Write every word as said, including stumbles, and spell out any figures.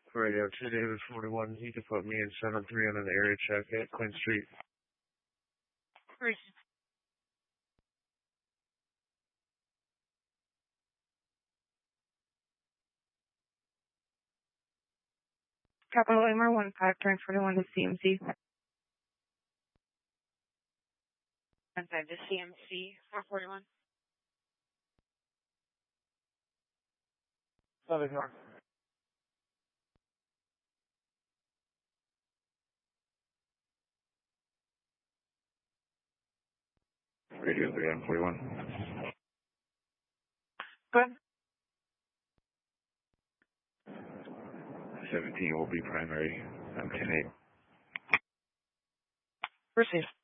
Radio two David forty-one, you can put me in seven three on an area check at Quinn Street. Receive. Capital Lima one five turn forty-one to C M C. one five to C M C four forty-one. Southern York. Radio three M forty-one. Go ahead. seventeen will be primary. I'm ten eight. Receive.